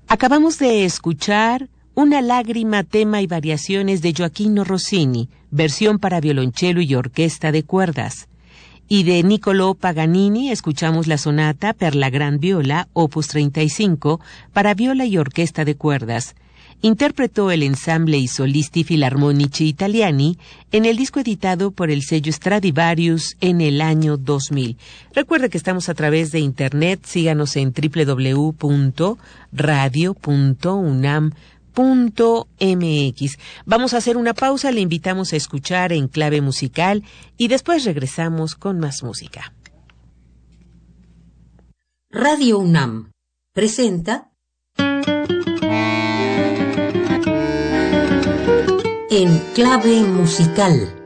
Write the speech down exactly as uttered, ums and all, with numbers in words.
Acabamos de escuchar Una lágrima, tema y variaciones de Gioachino Rossini, versión para violonchelo y orquesta de cuerdas. Y de Niccolò Paganini escuchamos la sonata per la gran viola, opus treinta y cinco, para viola y orquesta de cuerdas. Interpretó el Ensemble i Solisti Filarmonici Italiani en el disco editado por el sello Stradivarius en el año dos mil. Recuerde que estamos a través de internet, síganos en doble u doble u doble u punto radio punto unam punto m x. Vamos a hacer una pausa, le invitamos a escuchar En Clave Musical y después regresamos con más música. Radio UNAM presenta En Clave Musical.